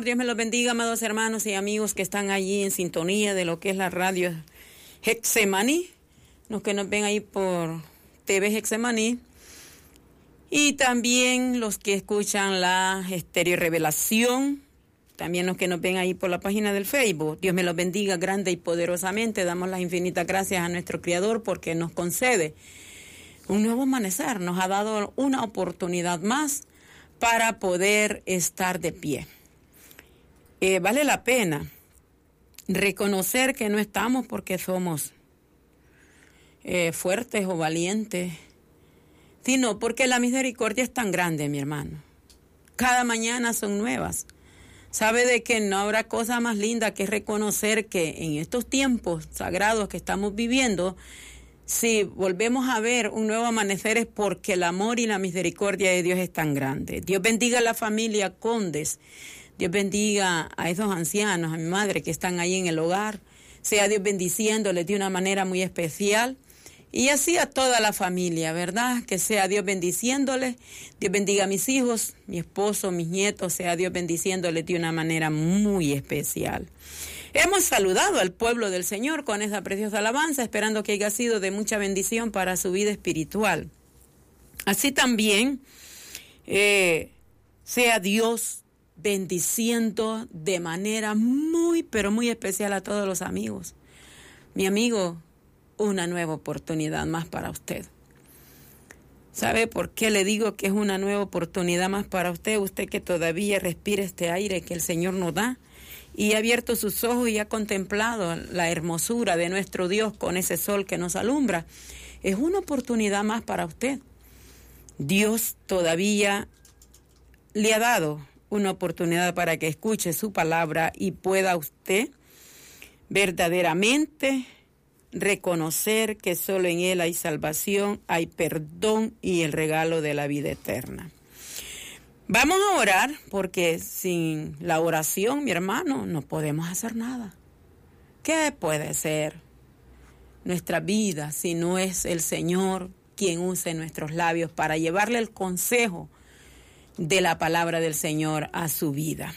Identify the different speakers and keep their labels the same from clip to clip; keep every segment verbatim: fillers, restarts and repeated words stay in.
Speaker 1: Señor. Dios me los bendiga, amados hermanos y amigos que están allí en sintonía de lo que es la radio Getsemaní, los que nos ven ahí por T V Getsemaní, y también los que escuchan la Estéreo Revelación, también los que nos ven ahí por la página del Facebook. Dios me los bendiga grande y poderosamente. Damos las infinitas gracias a nuestro Creador porque nos concede un nuevo amanecer, nos ha dado una oportunidad más para poder estar de pie. Eh, vale la pena reconocer que no estamos porque somos eh, fuertes o valientes, sino porque la misericordia es tan grande, mi hermano. Cada mañana son nuevas. Sabe de que no habrá cosa más linda que reconocer que en estos tiempos sagrados que estamos viviendo, si volvemos a ver un nuevo amanecer es porque el amor y la misericordia de Dios es tan grande. Dios bendiga a la familia Condes. Dios bendiga a esos ancianos, a mi madre que están ahí en el hogar. Sea Dios bendiciéndoles de una manera muy especial. Y así a toda la familia, ¿verdad? Que sea Dios bendiciéndoles. Dios bendiga a mis hijos, mi esposo, mis nietos. Sea Dios bendiciéndoles de una manera muy especial. Hemos saludado al pueblo del Señor con esa preciosa alabanza, esperando que haya sido de mucha bendición para su vida espiritual. Así también eh, sea Dios bendiciendo de manera muy, pero muy especial a todos los amigos. Mi amigo, una nueva oportunidad más para usted. ¿Sabe por qué le digo que es una nueva oportunidad más para usted? Usted que todavía respira este aire que el Señor nos da y ha abierto sus ojos y ha contemplado la hermosura de nuestro Dios con ese sol que nos alumbra. Es una oportunidad más para usted. Dios todavía le ha dado una oportunidad para que escuche su palabra y pueda usted verdaderamente reconocer que solo en Él hay salvación, hay perdón y el regalo de la vida eterna. Vamos a orar porque sin la oración, mi hermano, no podemos hacer nada. ¿Qué puede ser nuestra vida si no es el Señor quien use nuestros labios para llevarle el consejo de la palabra del Señor a su vida?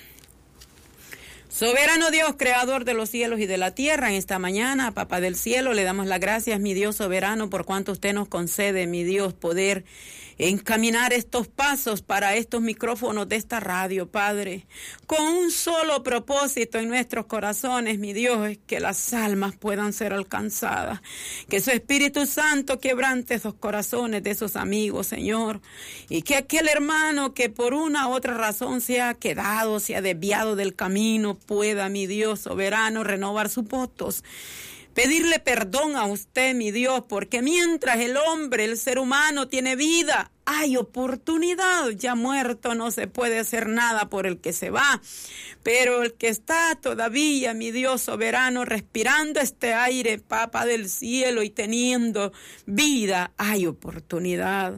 Speaker 1: Soberano Dios, creador de los cielos y de la tierra, en esta mañana, Papá del cielo, le damos las gracias, mi Dios soberano, por cuanto usted nos concede, mi Dios, poder encaminar estos pasos para estos micrófonos de esta radio, Padre, con un solo propósito en nuestros corazones, mi Dios, es que las almas puedan ser alcanzadas, que su Espíritu Santo quebrante esos corazones de esos amigos, Señor, y que aquel hermano que por una u otra razón se ha quedado, se ha desviado del camino, pueda, mi Dios soberano, renovar sus votos. Pedirle perdón a usted, mi Dios, porque mientras el hombre, el ser humano tiene vida, hay oportunidad. Ya muerto no se puede hacer nada por el que se va. Pero el que está todavía, mi Dios soberano, respirando este aire, Papa del cielo, y teniendo vida, hay oportunidad.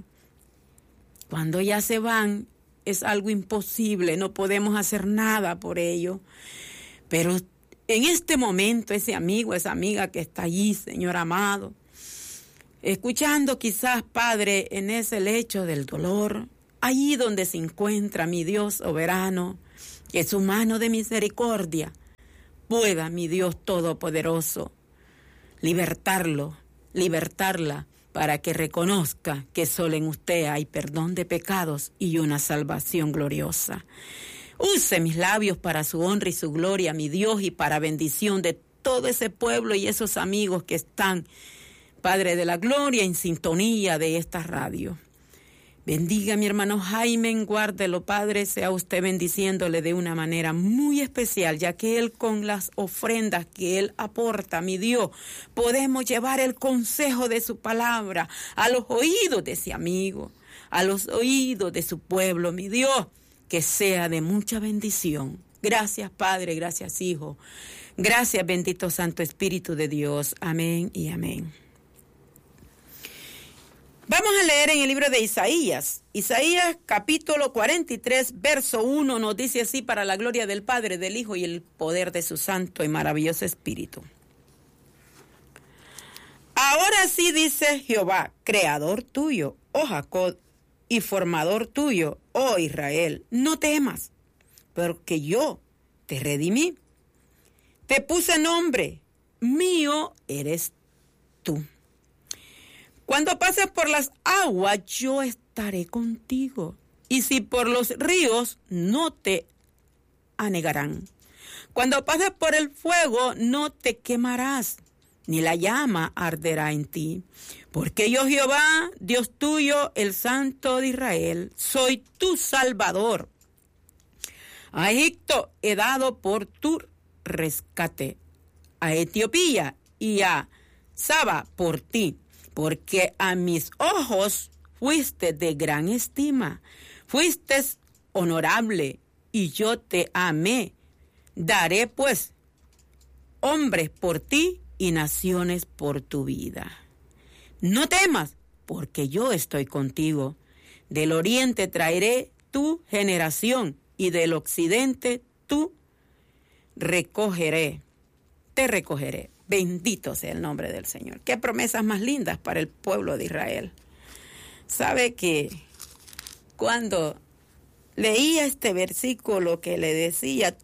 Speaker 1: Cuando ya se van, es algo imposible, no podemos hacer nada por ello. Pero en este momento, ese amigo, esa amiga que está allí, Señor amado, escuchando quizás, Padre, en ese lecho del dolor, allí donde se encuentra mi Dios soberano, que su mano de misericordia pueda, mi Dios todopoderoso, libertarlo, libertarla, para que reconozca que solo en usted hay perdón de pecados y una salvación gloriosa. Use mis labios para su honra y su gloria, mi Dios, y para bendición de todo ese pueblo y esos amigos que están, Padre de la gloria, en sintonía de esta radio. Bendiga a mi hermano Jaime, guárdelo, Padre, sea usted bendiciéndole de una manera muy especial, ya que él con las ofrendas que él aporta, mi Dios, podemos llevar el consejo de su palabra a los oídos de ese amigo, a los oídos de su pueblo, mi Dios, que sea de mucha bendición. Gracias, Padre, gracias, Hijo. Gracias, bendito Santo Espíritu de Dios. Amén y amén. Vamos a leer en el libro de Isaías. Isaías capítulo cuarenta y tres, verso uno, nos dice así: para la gloria del Padre, del Hijo y el poder de su santo y maravilloso Espíritu. Ahora sí dice Jehová, creador tuyo, oh Jacob, y formador tuyo, oh Israel, no temas, porque yo te redimí. Te puse nombre, mío eres tú. Cuando pases por las aguas, yo estaré contigo. Y si por los ríos, no te anegarán. Cuando pases por el fuego, no te quemarás, ni la llama arderá en ti. Porque yo, Jehová, Dios tuyo, el Santo de Israel, soy tu Salvador. A Egipto he dado por tu rescate, a Etiopía y a Saba por ti, porque a mis ojos fuiste de gran estima, fuiste honorable, y yo te amé. Daré pues hombres por ti y naciones por tu vida. No temas, porque yo estoy contigo. Del oriente traeré tu generación, y del occidente tú recogeré, te recogeré. Bendito sea el nombre del Señor. Qué promesas más lindas para el pueblo de Israel. Sabe que cuando leía este versículo que le decía,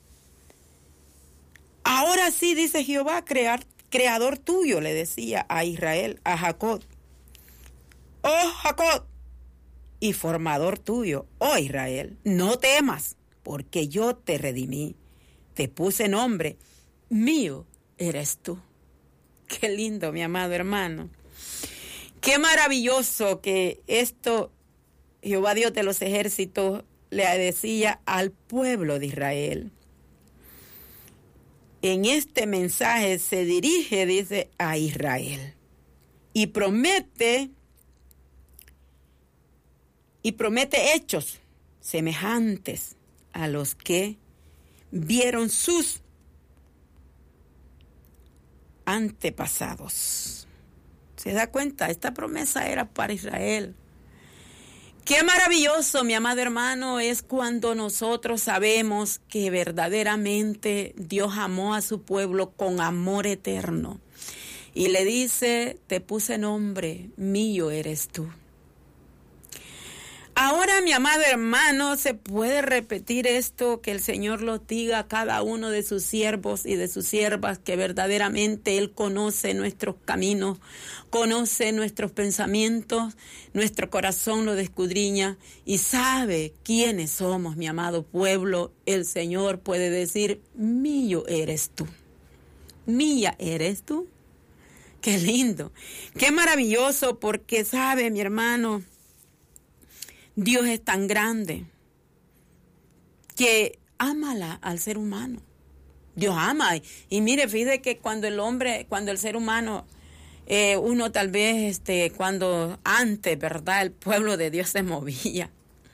Speaker 1: ahora sí, dice Jehová, crear, creador tuyo, le decía a Israel, a Jacob. Oh Jacob, y formador tuyo, oh Israel, no temas, porque yo te redimí, te puse nombre, mío eres tú. Qué lindo, mi amado hermano. Qué maravilloso que esto Jehová Dios de los ejércitos le decía al pueblo de Israel. En este mensaje se dirige, dice, a Israel. Y promete, y promete hechos semejantes a los que vieron sus antepasados. ¿Se da cuenta? Esta promesa era para Israel. Qué maravilloso, mi amado hermano, es cuando nosotros sabemos que verdaderamente Dios amó a su pueblo con amor eterno. Y le dice, te puse nombre, mío eres tú. Ahora, mi amado hermano, se puede repetir esto, que el Señor lo diga a cada uno de sus siervos y de sus siervas, que verdaderamente Él conoce nuestros caminos, conoce nuestros pensamientos, nuestro corazón lo escudriña y sabe quiénes somos, mi amado pueblo. El Señor puede decir, mío eres tú, mía eres tú. Qué lindo, qué maravilloso, porque sabe, mi hermano, Dios es tan grande que ama la, al ser humano. Dios ama. Y, y mire, fíjate que cuando el hombre, cuando el ser humano, eh, uno tal vez, este, cuando antes, ¿verdad? El pueblo de Dios se movía.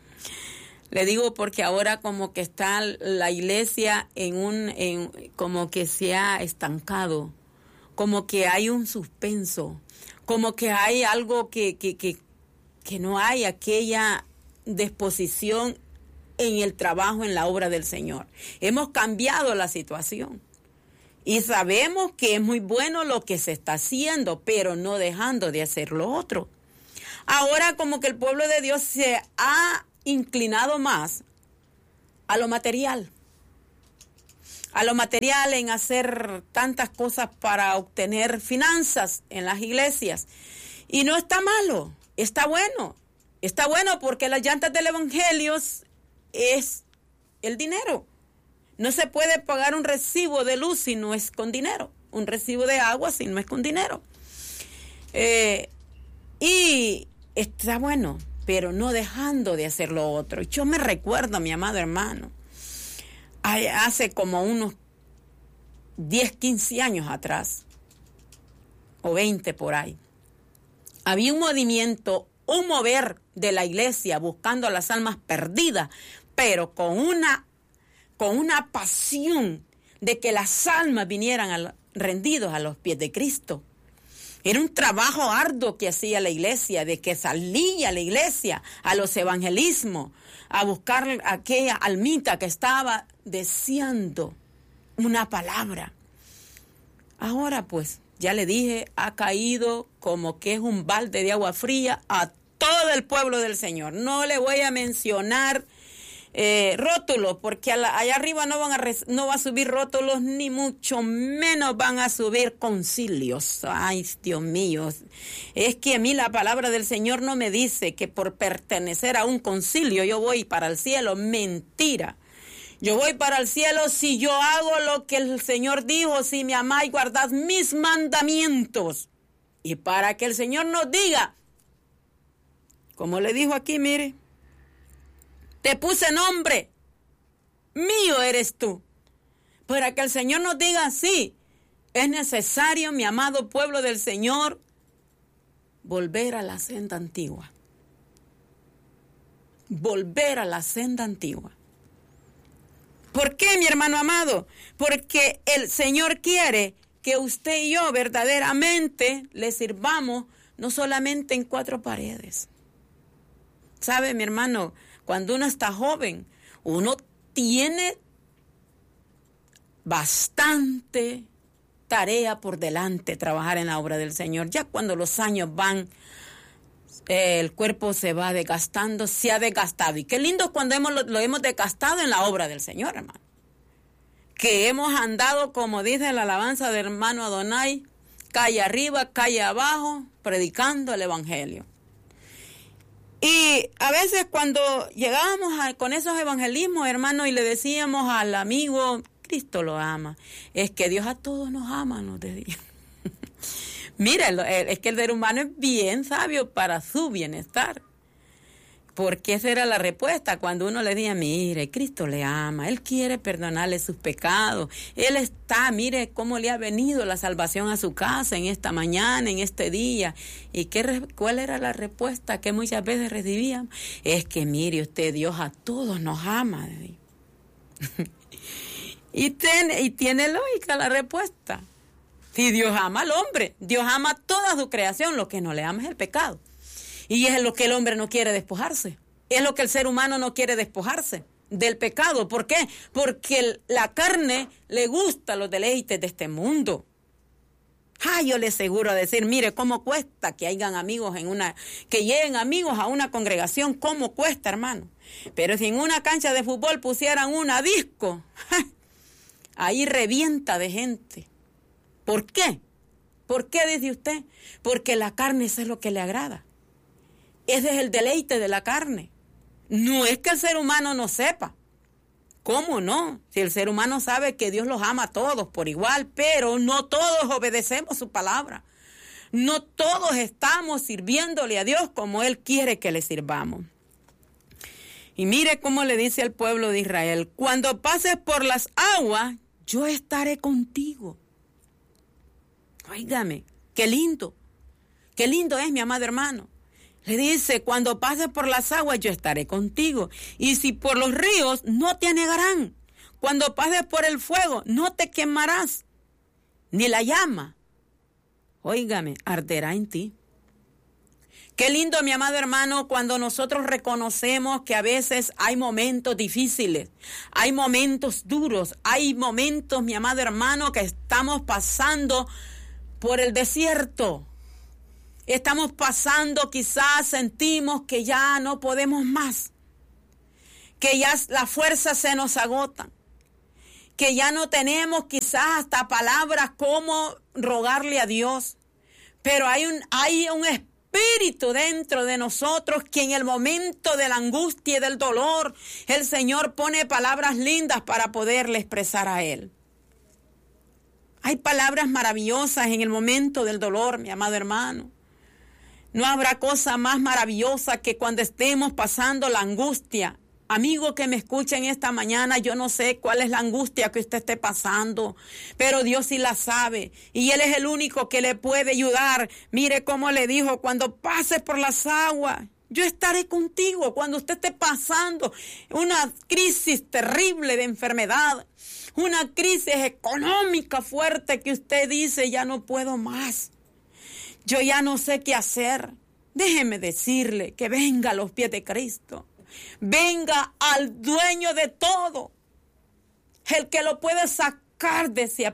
Speaker 1: Le digo porque ahora como que está la iglesia en un, en, como que se ha estancado, como que hay un suspenso, como que hay algo que, que, que, que no hay aquella disposición en el trabajo, en la obra del Señor. Hemos cambiado la situación y sabemos que es muy bueno lo que se está haciendo, pero no dejando de hacer lo otro. Ahora como que el pueblo de Dios se ha inclinado más a lo material, a lo material en hacer tantas cosas para obtener finanzas en las iglesias. Y no está malo, está bueno. Está bueno porque las llantas del evangelio es el dinero. No se puede pagar un recibo de luz si no es con dinero. Un recibo de agua si no es con dinero. Eh, y está bueno, pero no dejando de hacer lo otro. Yo me recuerdo, mi amado hermano, hace como unos diez, quince años atrás, o veinte por ahí, había un movimiento, un mover de la iglesia buscando a las almas perdidas, pero con una, con una pasión de que las almas vinieran a, rendidos a los pies de Cristo. Era un trabajo arduo que hacía la iglesia, de que salía la iglesia a los evangelismos, a buscar aquella almita que estaba deseando una palabra. Ahora pues, ya le dije, ha caído como que es un balde de agua fría a todo el pueblo del Señor. No le voy a mencionar eh, rótulos, porque allá arriba no van a res, no va a subir rótulos, ni mucho menos van a subir concilios. Ay, Dios mío, es que a mí la palabra del Señor no me dice que por pertenecer a un concilio yo voy para el cielo. Mentira. Yo voy para el cielo si yo hago lo que el Señor dijo, si me amáis y guardad mis mandamientos. Y para que el Señor nos diga, como le dijo aquí, mire, te puse nombre, mío eres tú. Para que el Señor nos diga, sí, es necesario, mi amado pueblo del Señor, volver a la senda antigua. Volver a la senda antigua. ¿Por qué, mi hermano amado? Porque el Señor quiere que usted y yo verdaderamente le sirvamos no solamente en cuatro paredes. ¿Sabe, mi hermano? Cuando uno está joven, uno tiene bastante tarea por delante, trabajar en la obra del Señor. Ya cuando los años van, eh, el cuerpo se va desgastando, se ha desgastado. Y qué lindo cuando hemos, lo, lo hemos desgastado en la obra del Señor, hermano. Que hemos andado, como dice la alabanza del hermano Adonai, calle arriba, calle abajo, predicando el evangelio. Y a veces cuando llegábamos a, con esos evangelismos, hermano, y le decíamos al amigo, Cristo lo ama, es que Dios a todos nos ama, nos decía. Mira, es que el ser humano es bien sabio para su bienestar. Porque esa era la respuesta cuando uno le decía, mire, Cristo le ama, Él quiere perdonarle sus pecados, Él está, mire cómo le ha venido la salvación a su casa en esta mañana, en este día. ¿Y qué, cuál era la respuesta que muchas veces recibíamos? Es que mire usted, Dios a todos nos ama. y, tiene, y tiene lógica la respuesta. Si Dios ama al hombre, Dios ama toda su creación, lo que no le ama es el pecado. Y es lo que el hombre no quiere despojarse. Es lo que el ser humano no quiere despojarse del pecado. ¿Por qué? Porque la carne le gusta los deleites de este mundo. Ah, yo le aseguro a decir, mire, cómo cuesta que hayan amigos en una, que lleguen amigos a una congregación, cómo cuesta, hermano. Pero si en una cancha de fútbol pusieran una disco, ahí revienta de gente. ¿Por qué? ¿Por qué dice usted? Porque la carne eso es lo que le agrada. Ese es el deleite de la carne. No es que el ser humano no sepa. ¿Cómo no? Si el ser humano sabe que Dios los ama a todos por igual, pero no todos obedecemos su palabra. No todos estamos sirviéndole a Dios como Él quiere que le sirvamos. Y mire cómo le dice al pueblo de Israel, cuando pases por las aguas, yo estaré contigo. Óigame, qué lindo. Qué lindo es, mi amado hermano. Le dice, cuando pases por las aguas, yo estaré contigo. Y si por los ríos, no te anegarán. Cuando pases por el fuego, no te quemarás. Ni la llama, óigame, arderá en ti. Qué lindo, mi amado hermano, cuando nosotros reconocemos que a veces hay momentos difíciles, hay momentos duros, hay momentos, mi amado hermano, que estamos pasando por el desierto. Estamos pasando, quizás sentimos que ya no podemos más, que ya las fuerzas se nos agotan, que ya no tenemos quizás hasta palabras como rogarle a Dios, pero hay un, hay un espíritu dentro de nosotros que en el momento de la angustia y del dolor, el Señor pone palabras lindas para poderle expresar a Él. Hay palabras maravillosas en el momento del dolor, mi amado hermano. No habrá cosa más maravillosa que cuando estemos pasando la angustia. Amigo que me escucha en esta mañana, yo no sé cuál es la angustia que usted esté pasando, pero Dios sí la sabe y Él es el único que le puede ayudar. Mire cómo le dijo, cuando pases por las aguas, yo estaré contigo. Cuando usted esté pasando una crisis terrible de enfermedad, una crisis económica fuerte que usted dice, ya no puedo más. Yo ya no sé qué hacer. Déjeme decirle que venga a los pies de Cristo. Venga al dueño de todo. El que lo puede sacar de esa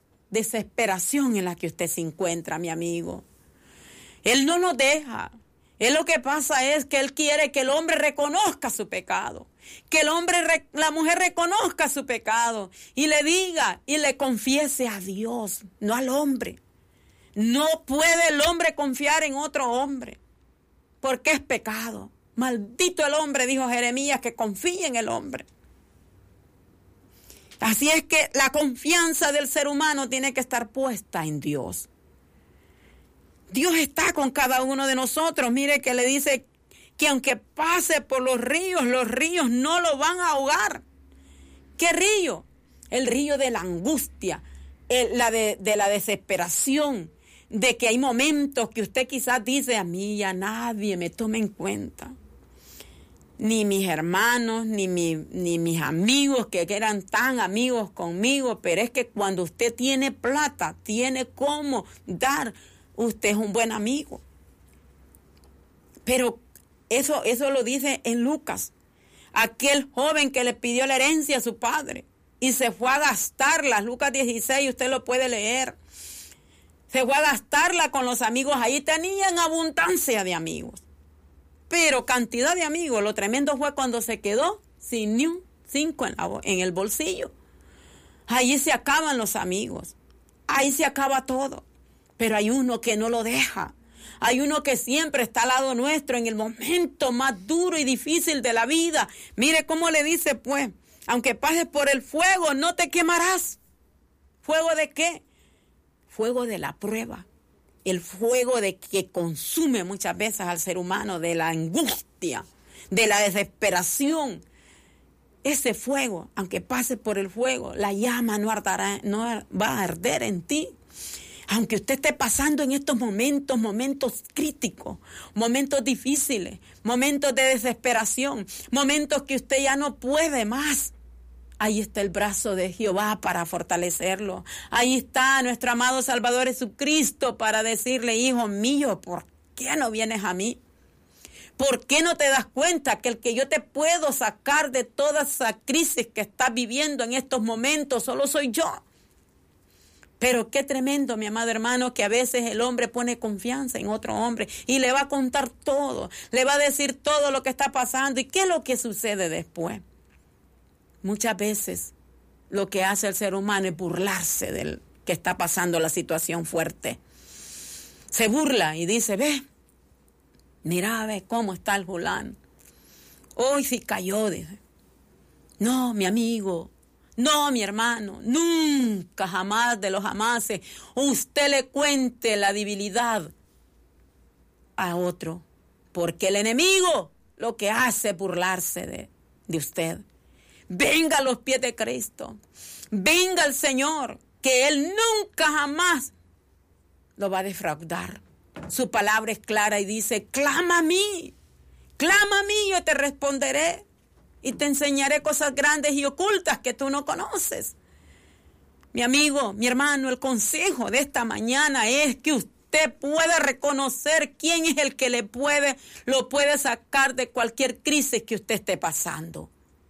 Speaker 1: desesperación en la que usted se encuentra, mi amigo. Él no nos deja. Él lo que pasa es que él quiere que el hombre reconozca su pecado, que el hombre, la mujer reconozca su pecado y le diga y le confiese a Dios, no al hombre. No puede el hombre confiar en otro hombre, porque es pecado. Maldito el hombre, dijo Jeremías, que confíe en el hombre. Así es que la confianza del ser humano tiene que estar puesta en Dios. Dios está con cada uno de nosotros. Mire que le dice que aunque pase por los ríos, los ríos no lo van a ahogar. ¿Qué río? El río de la angustia, el, la de, de la desesperación, de que hay momentos que usted quizás dice, a mí ya nadie me tome en cuenta. Ni mis hermanos, ni, mi, ni mis amigos que eran tan amigos conmigo, pero es que cuando usted tiene plata, tiene cómo dar, usted es un buen amigo. Pero eso, eso lo dice en Lucas, aquel joven que le pidió la herencia a su padre y se fue a gastarla. Lucas dieciséis, usted lo puede leer. Se fue a gastarla con los amigos, ahí tenían abundancia de amigos. Pero cantidad de amigos, lo tremendo fue cuando se quedó sin ni un cinco en, la, en el bolsillo. Ahí se acaban los amigos, ahí se acaba todo. Pero hay uno que no lo deja, hay uno que siempre está al lado nuestro en el momento más duro y difícil de la vida. Mire cómo le dice pues, aunque pases por el fuego no te quemarás. ¿Fuego de qué? Fuego de la prueba. El fuego de que consume muchas veces al ser humano, de la angustia, de la desesperación. Ese fuego, aunque pase por el fuego, la llama no arderá, no va a arder en ti. Aunque usted esté pasando en estos momentos, momentos críticos, momentos difíciles, momentos de desesperación, momentos que usted ya no puede más. Ahí está el brazo de Jehová para fortalecerlo. Ahí está nuestro amado Salvador Jesucristo para decirle, hijo mío, ¿por qué no vienes a mí? ¿Por qué no te das cuenta que el que yo te puedo sacar de toda esa crisis que estás viviendo en estos momentos solo soy yo? Pero qué tremendo, mi amado hermano, que a veces el hombre pone confianza en otro hombre y le va a contar todo, le va a decir todo lo que está pasando y qué es lo que sucede después. Muchas veces lo que hace el ser humano es burlarse del que está pasando la situación fuerte. Se burla y dice, ve, mira, ve cómo está el fulano. Hoy sí cayó, dice. No, mi amigo, no, mi hermano, nunca, jamás de los jamases, usted le cuente la debilidad a otro, porque el enemigo lo que hace es burlarse de, de usted. Venga a los pies de Cristo, venga al Señor, que Él nunca jamás lo va a defraudar. Su palabra es clara y dice, clama a mí, clama a mí, yo te responderé y te enseñaré cosas grandes y ocultas que tú no conoces. Mi amigo, mi hermano, el consejo de esta mañana es que usted pueda reconocer quién es el que le puede, lo puede sacar de cualquier crisis que usted esté pasando.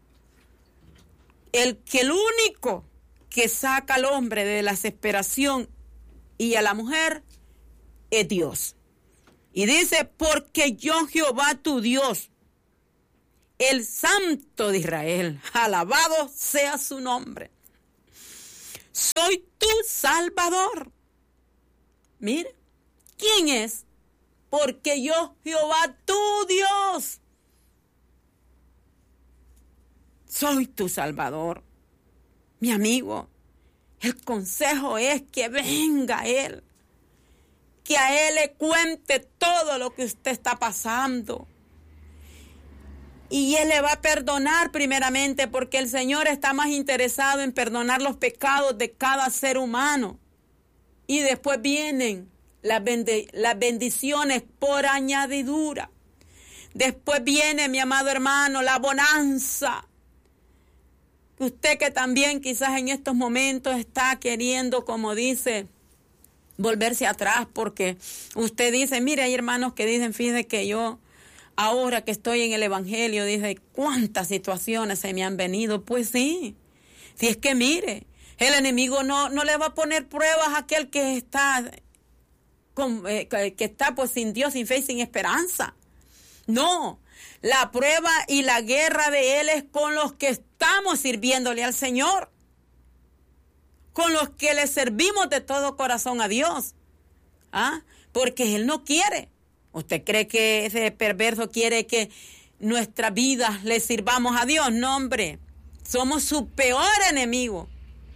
Speaker 1: El que el único que saca al hombre de la desesperación y a la mujer es Dios. Y dice, porque yo Jehová tu Dios, el Santo de Israel, alabado sea su nombre, soy tu Salvador. Mire, ¿quién es? Porque yo Jehová tu Dios, soy tu Salvador. Mi amigo, el consejo es que venga a Él, que a Él le cuente todo lo que usted está pasando. Y Él le va a perdonar primeramente, porque el Señor está más interesado en perdonar los pecados de cada ser humano. Y después vienen las, bend- las bendiciones por añadidura. Después viene, mi amado hermano, la bonanza. Usted que también quizás en estos momentos está queriendo, como dice, volverse atrás, porque usted dice, mire, hay hermanos que dicen, fíjese que yo, ahora que estoy en el Evangelio, dice, ¿cuántas situaciones se me han venido? Pues sí, si es que mire, el enemigo no, no le va a poner pruebas a aquel que está con, eh, que está pues sin Dios, sin fe y sin esperanza. No, la prueba y la guerra de Él es con los que estamos sirviéndole al Señor, con los que le servimos de todo corazón a Dios. ¿Ah? Porque Él no quiere. ¿Usted cree que ese perverso quiere que nuestra vida le sirvamos a Dios? No, hombre, somos su peor enemigo.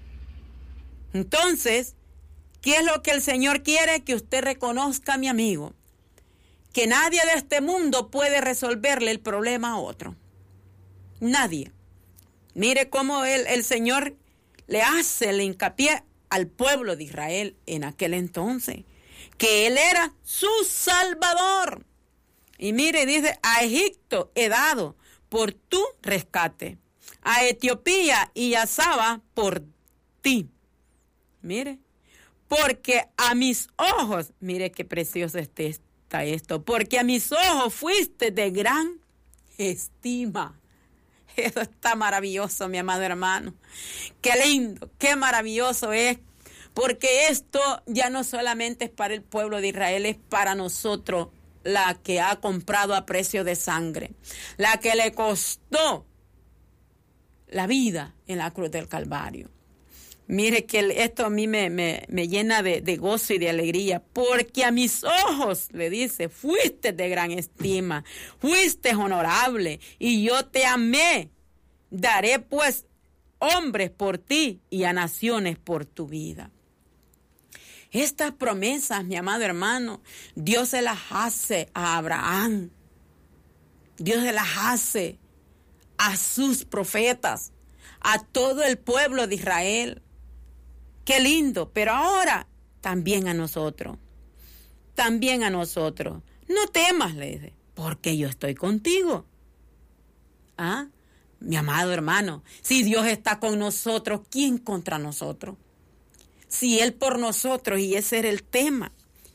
Speaker 1: Entonces, ¿qué es lo que el Señor quiere? Que usted reconozca, mi amigo, que nadie de este mundo puede resolverle el problema a otro. Nadie. Mire cómo el, el Señor le hace el hincapié al pueblo de Israel en aquel entonces, que Él era su Salvador. Y mire, dice, a Egipto he dado por tu rescate, a Etiopía y a Saba por ti. Mire, porque a mis ojos, mire qué precioso está esto, porque a mis ojos fuiste de gran estima. Eso está maravilloso, mi amado hermano. Qué lindo, qué maravilloso es, porque esto ya no solamente es para el pueblo de Israel, es para nosotros, la que ha comprado a precio de sangre, la que le costó la vida en la cruz del Calvario. Mire que esto a mí me, me, me llena de, de gozo y de alegría, porque a mis ojos, le dice, fuiste de gran estima, fuiste honorable, y yo te amé. Daré pues hombres por ti y a naciones por tu vida. Estas promesas, mi amado hermano, Dios se las hace a Abraham. Dios se las hace a sus profetas, a todo el pueblo de Israel. Qué lindo, pero ahora también a nosotros, también a nosotros. No temas, le dice, porque yo estoy contigo. ¿Ah? Mi amado hermano, si Dios está con nosotros, ¿quién contra nosotros? Si Él por nosotros, y ese era el tema.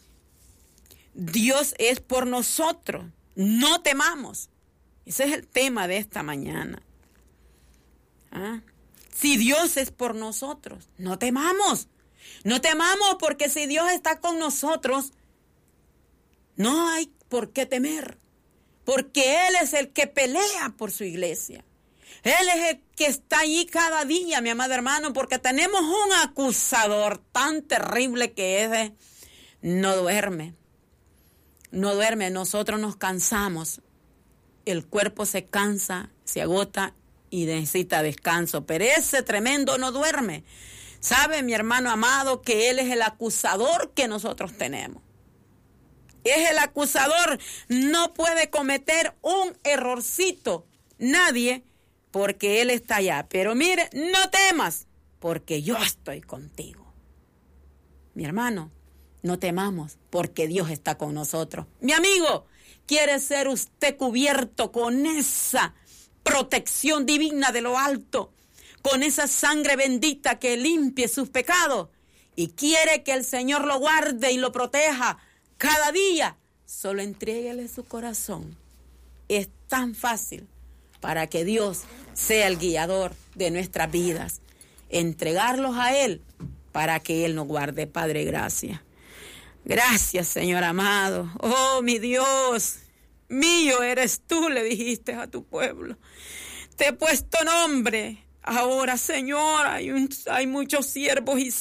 Speaker 1: Dios es por nosotros, no temamos. Ese es el tema de esta mañana. ¿Ah? Si Dios es por nosotros, no temamos. No temamos, porque si Dios está con nosotros, no hay por qué temer. Porque Él es el que pelea por su iglesia. Él es el que está allí cada día, mi amado hermano, porque tenemos un acusador tan terrible que es, no duerme. No duerme, nosotros nos cansamos. El cuerpo se cansa, se agota y necesita descanso, pero ese tremendo no duerme. ¿Sabe, mi hermano amado, que Él es el acusador que nosotros tenemos? Es el acusador, no puede cometer un errorcito nadie, porque Él está allá. Pero mire, no temas, porque yo estoy contigo. Mi hermano, no temamos, porque Dios está con nosotros. Mi amigo, ¿quiere ser usted cubierto con esa protección divina de lo alto, con esa sangre bendita que limpie sus pecados? Y quiere que el Señor lo guarde y lo proteja cada día. Solo entréguele su corazón. Es tan fácil para que Dios sea el guiador de nuestras vidas. Entregarlos a Él para que Él nos guarde. Padre, gracias. Gracias, Señor amado. Oh, mi Dios, mío eres tú, le dijiste a tu pueblo. Te he puesto nombre. Ahora, Señor, hay, un, hay muchos siervos y